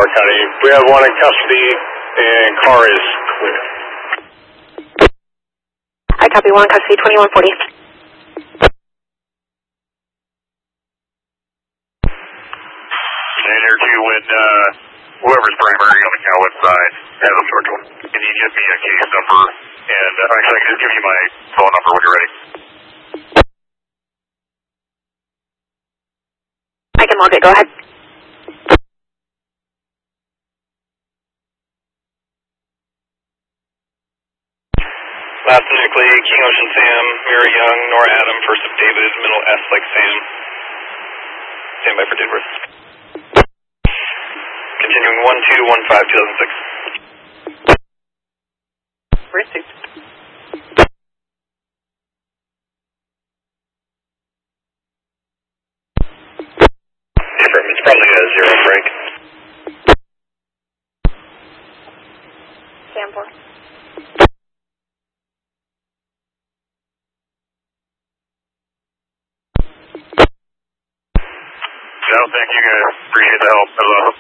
Moore County. We have one in custody, and car is clear. I copy, one custody, 2140. And here too, when whoever's primary on the Cowwood side has a short one, can you give me a case number? And actually, I can just give you my phone number when you're ready. I can log it, go ahead. Last Nuclei, King Ocean Sam, Mary Young, Nora Adam, first of David, middle S like Sam. Stand by for Didworth. Continuing 1215-2006. Received. Different, it's probably a zero break. Sam 4. No, thank you guys. Appreciate the help. That was awesome.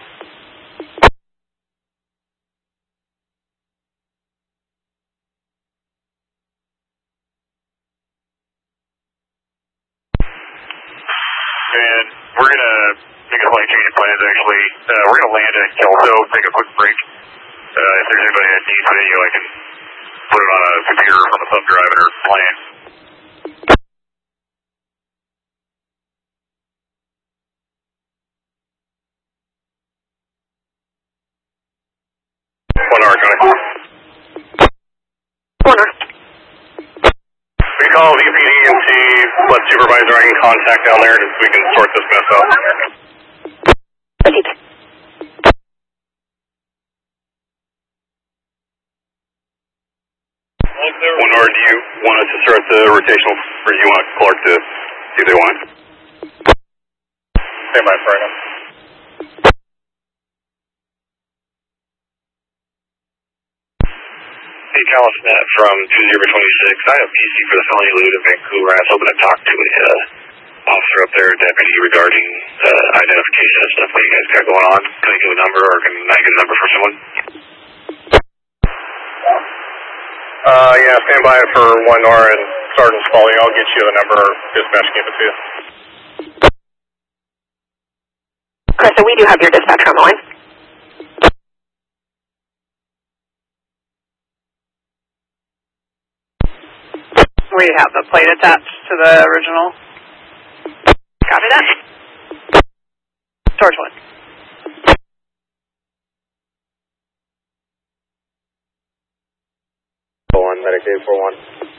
And we're going to make a slight change of plans, actually. We're going to land at Kelso, take a quick break. If there's anybody that needs video, I can put it on a computer from a thumb drive or plane. Corner. We call VPD and see what supervisor I can contact down there so we can sort this mess out. Received. Or do you want us to start the rotational, or do you want Clark to do they want? Stand by for right now. Hey, Carlos Net from 2026. I have PC for the felony loot in Vancouver. I was hoping to talk to a officer up there, deputy, regarding identification and stuff. What you guys got going on? Can I give a number, or can I get a number for someone? Yeah, stand by for 1 Nora and Sergeant Spaulding. I'll get you the number, or dispatch can give it to you. Krista, we do have your dispatcher on the line. We have the plate attached to the original. Copy that. Torchwood. Medic 841.